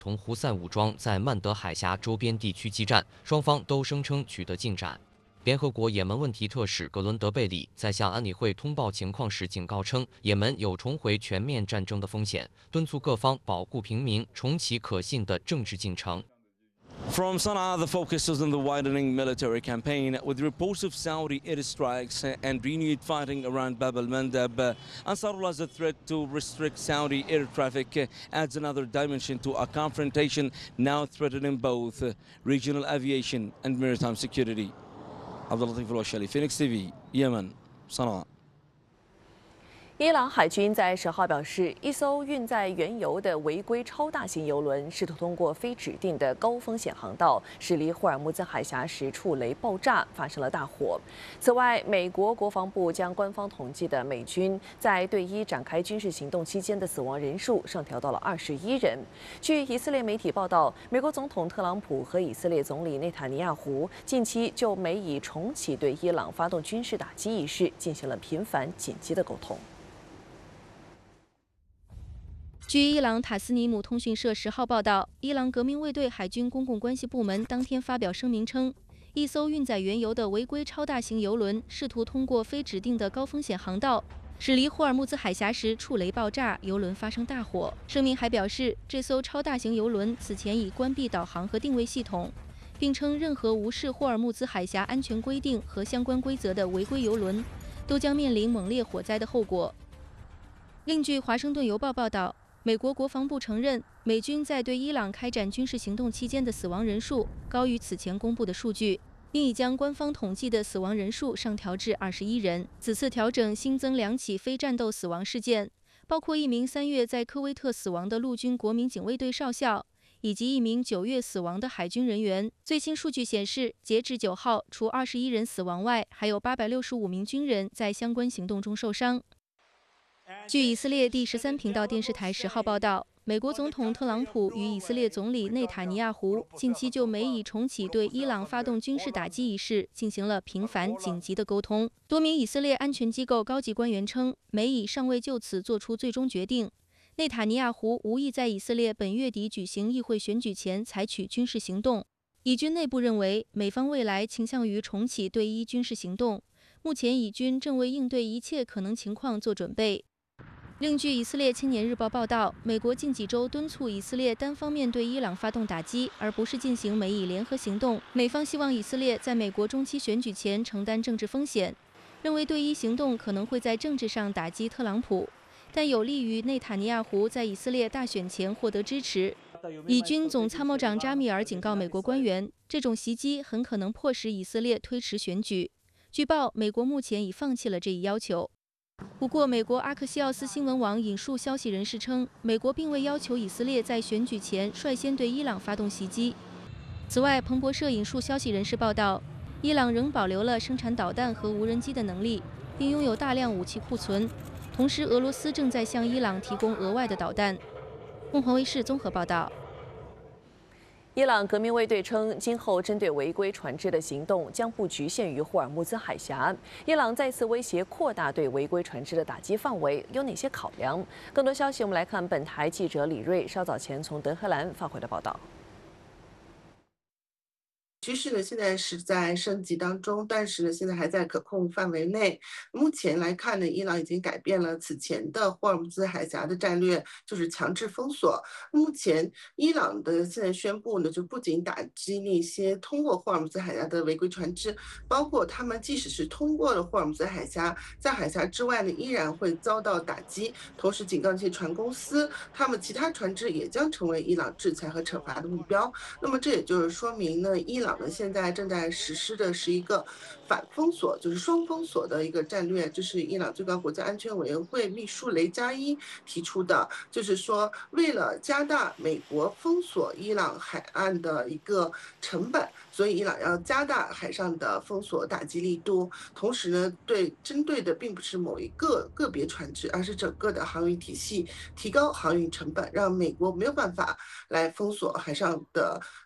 同胡塞武装在曼德海峡周边地区激战，双方都声称取得进展。联合国也门问题特使格伦德贝里在向安理会通报情况时警告称，也门有重回全面战争的风险，敦促各方保护平民，重启可信的政治进程。 From Sana'a, the focus is on the widening military campaign, with reports of Saudi airstrikes and renewed fighting around Bab al-Mandab. Ansarullah, the threat to restrict Saudi air traffic adds another dimension to a confrontation now threatening both regional aviation and maritime security. Abdul Latif Al-Washali, Phoenix TV, Yemen, Sana'a. 伊朗海军在10号表示，一艘运载原油的违规超大型油轮试图通过非指定的高风险航道驶离霍尔木兹海峡时触雷爆炸，发生了大火。此外，美国国防部将官方统计的美军在对伊展开军事行动期间的死亡人数上调到了21人。据以色列媒体报道，美国总统特朗普和以色列总理内塔尼亚胡近期就美以重启对伊朗发动军事打击一事进行了频繁紧急的沟通。 据伊朗塔斯尼姆通讯社10号报道，伊朗革命卫队海军公共关系部门当天发表声明称，一艘运载原油的违规超大型油轮试图通过非指定的高风险航道驶离霍尔木兹海峡时触雷爆炸，油轮发生大火。声明还表示，这艘超大型油轮此前已关闭导航和定位系统，并称任何无视霍尔木兹海峡安全规定和相关规则的违规油轮都将面临猛烈火灾的后果。另据《华盛顿邮报》报道。 美国国防部承认，美军在对伊朗开展军事行动期间的死亡人数高于此前公布的数据，并已将官方统计的死亡人数上调至21人。此次调整新增2起非战斗死亡事件，包括一名3月在科威特死亡的陆军国民警卫队少校，以及一名9月死亡的海军人员。最新数据显示，截至9号，除21人死亡外，还有865名军人在相关行动中受伤。 据以色列第13频道电视台10号报道，美国总统特朗普与以色列总理内塔尼亚胡近期就美以重启对伊朗发动军事打击一事进行了频繁紧急的沟通。多名以色列安全机构高级官员称，美以尚未就此做出最终决定。内塔尼亚胡无意在以色列本月底举行议会选举前采取军事行动。以军内部认为，美方未来倾向于重启对伊军事行动。目前，以军正为应对一切可能情况做准备。 另据以色列青年日报报道，美国近几周敦促以色列单方面对伊朗发动打击，而不是进行美以联合行动。美方希望以色列在美国中期选举前承担政治风险，认为对伊行动可能会在政治上打击特朗普，但有利于内塔尼亚胡在以色列大选前获得支持。以军总参谋长扎米尔警告美国官员，这种袭击很可能迫使以色列推迟选举。据报，美国目前已放弃了这一要求。 不过，美国阿克西奥斯新闻网引述消息人士称，美国并未要求以色列在选举前率先对伊朗发动袭击。此外，彭博社引述消息人士报道，伊朗仍保留了生产导弹和无人机的能力，并拥有大量武器库存。同时，俄罗斯正在向伊朗提供额外的导弹。凤凰卫视综合报道。 伊朗革命卫队称，今后针对违规船只的行动将不局限于霍尔木兹海峡。伊朗再次威胁扩大对违规船只的打击范围，有哪些考量？更多消息，我们来看本台记者李锐稍早前从德黑兰发回的报道。 局势呢，现在是在升级当中，但是呢，现在还在可控范围内。目前来看呢，伊朗已经改变了此前的霍尔木兹海峡的战略，就是强制封锁。目前，伊朗的现在宣布呢，就不仅打击那些通过霍尔木兹海峡的违规船只，包括他们即使是通过了霍尔木兹海峡，在海峡之外呢，依然会遭到打击。同时警告这些船公司，他们其他船只也将成为伊朗制裁和惩罚的目标。那么这也就是说明呢，伊朗 现在正在实施的是一个反封锁，就是双封锁的一个战略。这是伊朗最高国家安全委员会秘书雷加伊提出的，就是说，为了加大美国封锁伊朗海岸的一个成本，所以伊朗要加大海上的封锁打击力度。同时呢，针对的并不是某一个别船只，而是整个的航运体系，提高航运成本，让美国没有办法来封锁海上的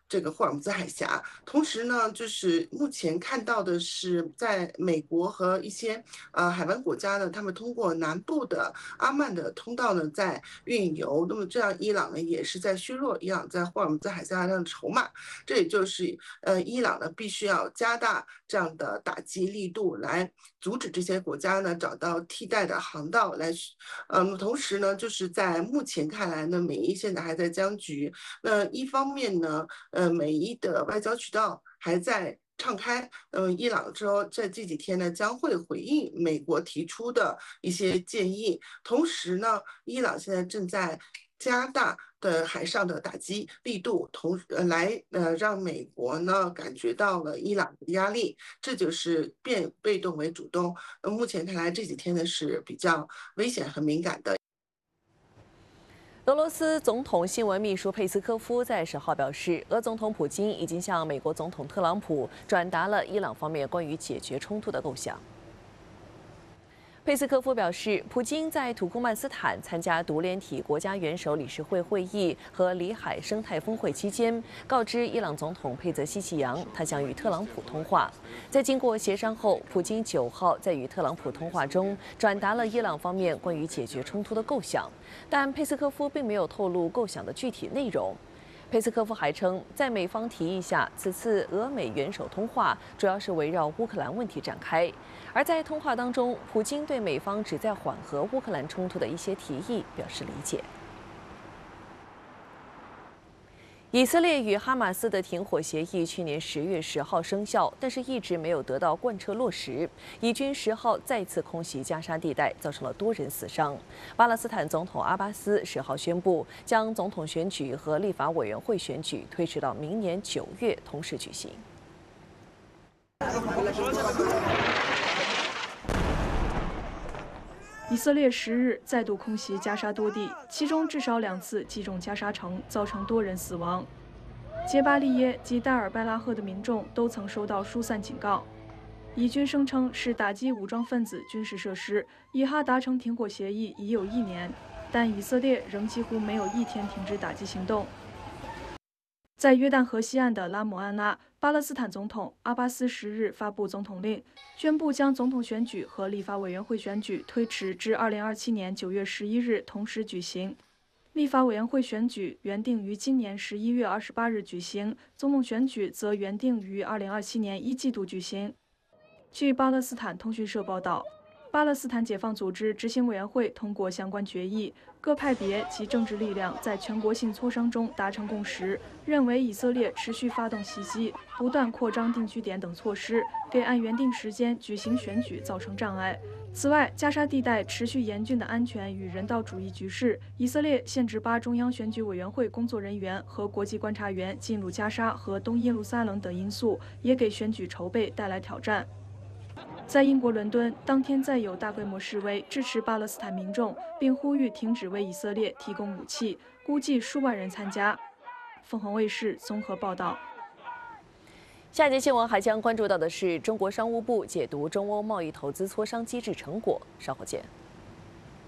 这个霍尔木兹海峡。同时呢，就是目前看到的是，在美国和一些海湾国家呢，他们通过南部的阿曼的通道呢在运油。那么这样，伊朗呢也是在削弱伊朗在霍尔木兹海峡上的筹码。这也就是伊朗呢必须要加大这样的打击力度，来阻止这些国家呢找到替代的航道来。同时呢，就是在目前看来呢，美伊现在还在僵局。那一方面呢，美伊的外交渠道还在敞开。伊朗说在这几天呢将会回应美国提出的一些建议。同时呢，伊朗现在正在加大的海上的打击力度，让美国呢感觉到了伊朗的压力，这就是变被动为主动。目前看来这几天呢是比较危险和敏感的。 俄罗斯总统新闻秘书佩斯科夫在10号表示，俄总统普京已经向美国总统特朗普转达了伊朗方面关于解决冲突的构想。佩斯科夫表示，普京在土库曼斯坦参加独联体国家元首理事会会议和里海生态峰会期间，告知伊朗总统佩泽西奇扬，他想与特朗普通话。在经过协商后，普京9号在与特朗普通话中转达了伊朗方面关于解决冲突的构想，但佩斯科夫并没有透露构想的具体内容。佩斯科夫还称，在美方提议下，此次俄美元首通话主要是围绕乌克兰问题展开。而在通话当中，普京对美方旨在缓和乌克兰冲突的一些提议表示理解。以色列与哈马斯的停火协议去年10月10号生效，但是一直没有得到贯彻落实。以军10号再次空袭加沙地带，造成了多人死伤。巴勒斯坦总统阿巴斯10号宣布，将总统选举和立法委员会选举推迟到明年9月同时举行。 以色列10日再度空袭加沙多地，其中至少2次击中加沙城，造成多人死亡。杰巴利耶及代尔拜拉赫的民众都曾收到疏散警告。以军声称是打击武装分子军事设施，以哈达成停火协议已有1年，但以色列仍几乎没有一天停止打击行动。在约旦河西岸的拉姆安拉，巴勒斯坦总统阿巴斯10日发布总统令，宣布将总统选举和立法委员会选举推迟至2027年9月11日同时举行。立法委员会选举原定于今年11月28日举行，总统选举则原定于2027年1季度举行。据巴勒斯坦通讯社报道，巴勒斯坦解放组织执行委员会通过相关决议，各派别及政治力量在全国性磋商中达成共识，认为以色列持续发动袭击、不断扩张定居点等措施，给按原定时间举行选举造成障碍。此外，加沙地带持续严峻的安全与人道主义局势，以色列限制巴中央选举委员会工作人员和国际观察员进入加沙和东耶路撒冷等因素，也给选举筹备带来挑战。在英国伦敦，当天再有大规模示威，支持巴勒斯坦民众，并呼吁停止为以色列提供武器，估计数万人参加。凤凰卫视综合报道。 下节新闻还将关注到的是中国商务部解读中欧贸易投资磋商机制成果，稍后见。